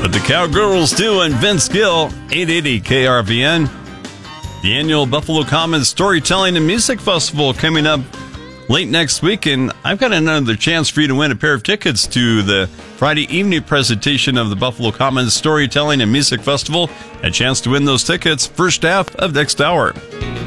with the Cowgirls too and Vince Gill, 880 KRVN. The annual Buffalo Commons Storytelling and Music Festival coming up late next week, and I've got another chance for you to win a pair of tickets to the Friday evening presentation of the Buffalo Commons Storytelling and Music Festival. A chance to win those tickets first half of next hour.